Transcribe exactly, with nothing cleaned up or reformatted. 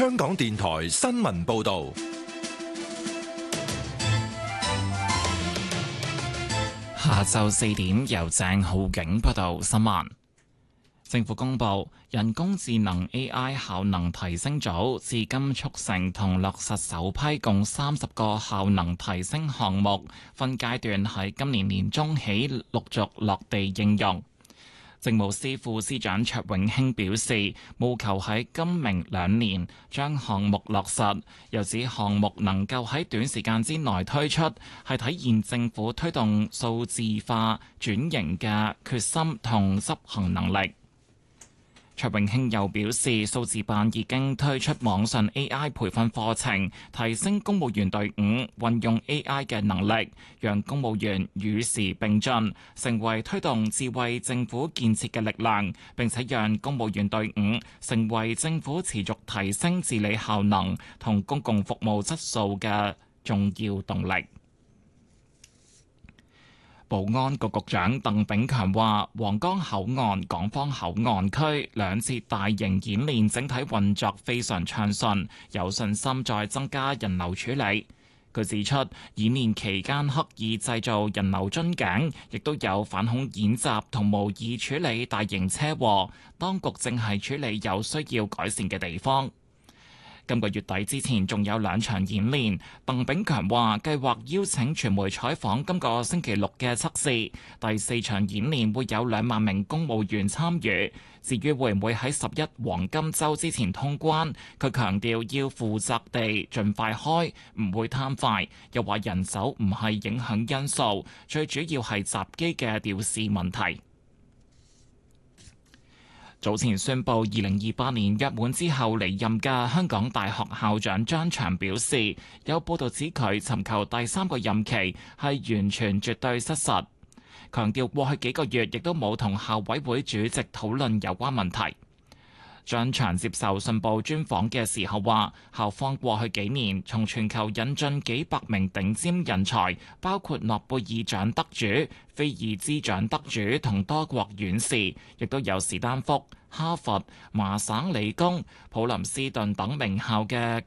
香港電台新聞報道。 下晝四點，由鄭浩景報道新聞。政府公布人工智能 A I 效能提升組至今促成同落實首批共三十個效能提升項目，分階段喺今年年中起陸續落地應用。政務司副司長卓永興表示，務求喺今明兩年將項目落實，又指項目能夠喺短時間之內推出，係體現政府推動數字化轉型嘅決心同執行能力。卓永興又表示，數字辦已經推出網上 A I 培訓課程，提升公務員隊伍運用 A I 嘅能力，讓公務員與時並進，成為推動智慧政府建設嘅力量，並且讓公務員隊伍成為政府持續提升治理效能同公共服務質素嘅重要動力。保安局局長鄧炳強話，皇崗口岸、港方口岸區兩節大型演練整體運作非常暢順，有信心再增加人流處理。佢指出，演練期間刻意製造人流樽頸，亦都有反恐演習同模擬處理大型車禍，當局正係處理有需要改善嘅地方。今個月底之前仲有兩場演練，鄧炳強話計劃邀請傳媒採訪今個星期六嘅測試。第四場演練會有兩萬名公務員參與。至於會唔會喺十一黃金週之前通關，佢強調要負責地盡快開，唔會貪快。又話人手唔係影響因素，最主要係閘機嘅調試問題。早前宣布二零二八年約滿之後離任嘅香港大學校長張翔表示，有報道指佢尋求第三個任期係完全絕對失實，強調過去幾個月亦都冇同校委會主席討論有關問題。張翔接受信報專訪嘅時候話，校方過去幾年從全球引進幾百名頂尖人才，包括諾貝爾獎得主、菲爾茲獎得主同多國院士，亦都有史丹福、哈佛、麻省理工、普林斯頓等名校嘅